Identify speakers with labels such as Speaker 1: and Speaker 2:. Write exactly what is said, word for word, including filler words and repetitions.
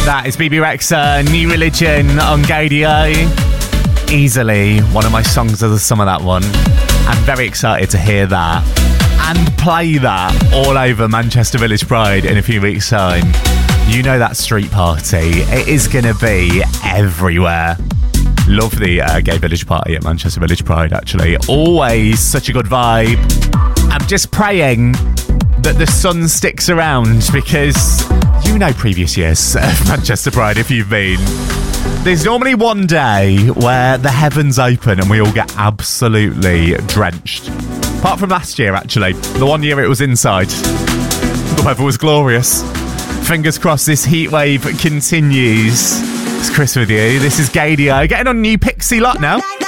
Speaker 1: That is B B Rexha, New Religion on Gaydio. Easily one of my songs of the summer, that one. I'm very excited to hear that and play that all over Manchester Village Pride in a few weeks' time. You know that street party, it is going to be everywhere. Love the uh, gay village party at Manchester Village Pride, actually. Always such a good vibe. I'm just praying that the sun sticks around, because you know previous years of Manchester Pride, if you've been. There's normally one day where the heavens open and we all get absolutely drenched. Apart from last year, actually. The one year it was inside. The weather was glorious. Fingers crossed this heat wave continues. It's Chris with you. This is Gaydio. Getting on new Pixie lot now.